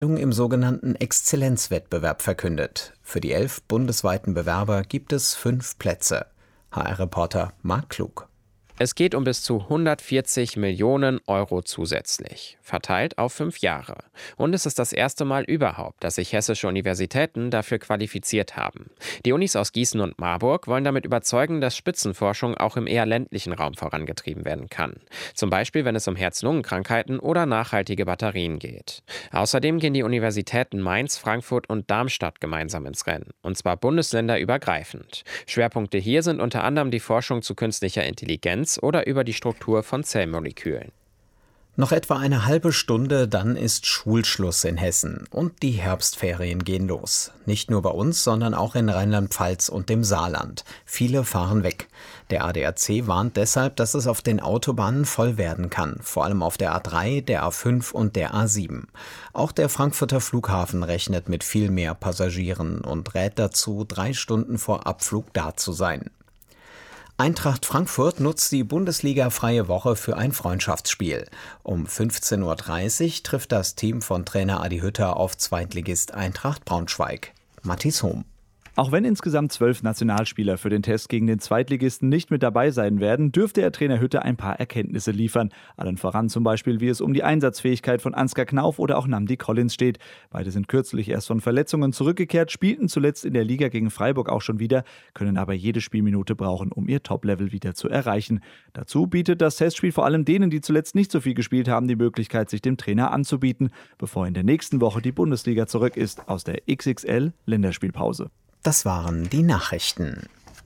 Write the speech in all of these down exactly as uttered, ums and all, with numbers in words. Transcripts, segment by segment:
im sogenannten Exzellenzwettbewerb verkündet. Für die elf bundesweiten Bewerber gibt es fünf Plätze. H R-Reporter Marc Klug. Es geht um bis zu hundertvierzig Millionen Euro zusätzlich, verteilt auf fünf Jahre. Und es ist das erste Mal überhaupt, dass sich hessische Universitäten dafür qualifiziert haben. Die Unis aus Gießen und Marburg wollen damit überzeugen, dass Spitzenforschung auch im eher ländlichen Raum vorangetrieben werden kann. Zum Beispiel, wenn es um Herz-Lungen-Krankheiten oder nachhaltige Batterien geht. Außerdem gehen die Universitäten Mainz, Frankfurt und Darmstadt gemeinsam ins Rennen. Und zwar bundesländerübergreifend. Schwerpunkte hier sind unter anderem die Forschung zu künstlicher Intelligenz oder über die Struktur von Zellmolekülen. Noch etwa eine halbe Stunde, dann ist Schulschluss in Hessen und die Herbstferien gehen los. Nicht nur bei uns, sondern auch in Rheinland-Pfalz und dem Saarland. Viele fahren weg. Der A D A C warnt deshalb, dass es auf den Autobahnen voll werden kann, vor allem auf der A drei, der A fünf und der A sieben. Auch der Frankfurter Flughafen rechnet mit viel mehr Passagieren und rät dazu, drei Stunden vor Abflug da zu sein. Eintracht Frankfurt nutzt die Bundesliga-freie Woche für ein Freundschaftsspiel. Um fünfzehn Uhr dreißig trifft das Team von Trainer Adi Hütter auf Zweitligist Eintracht Braunschweig. Matthias Hohm. Auch wenn insgesamt zwölf Nationalspieler für den Test gegen den Zweitligisten nicht mit dabei sein werden, dürfte er Trainer Hütter ein paar Erkenntnisse liefern. Allen voran zum Beispiel, wie es um die Einsatzfähigkeit von Ansgar Knauf oder auch Nnamdi Collins steht. Beide sind kürzlich erst von Verletzungen zurückgekehrt, spielten zuletzt in der Liga gegen Freiburg auch schon wieder, können aber jede Spielminute brauchen, um ihr Top-Level wieder zu erreichen. Dazu bietet das Testspiel vor allem denen, die zuletzt nicht so viel gespielt haben, die Möglichkeit, sich dem Trainer anzubieten, bevor in der nächsten Woche die Bundesliga zurück ist aus der X X L-Länderspielpause. Das waren die Nachrichten.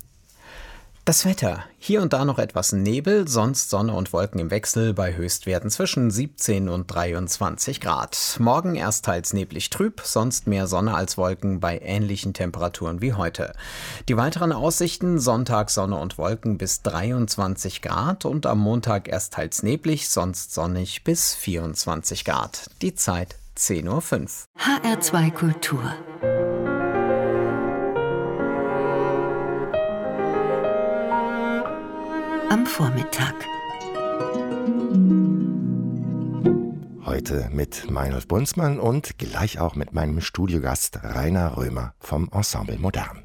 Das Wetter. Hier und da noch etwas Nebel, sonst Sonne und Wolken im Wechsel bei Höchstwerten zwischen siebzehn und dreiundzwanzig Grad. Morgen erst teils neblig trüb, sonst mehr Sonne als Wolken bei ähnlichen Temperaturen wie heute. Die weiteren Aussichten: Sonntag Sonne und Wolken bis dreiundzwanzig Grad und am Montag erst teils neblig, sonst sonnig bis vierundzwanzig Grad. Die Zeit zehn Uhr fünf. H R zwei Kultur. Am Vormittag. Heute mit Meinolf Bunzmann und gleich auch mit meinem Studiogast Rainer Römer vom Ensemble Modern.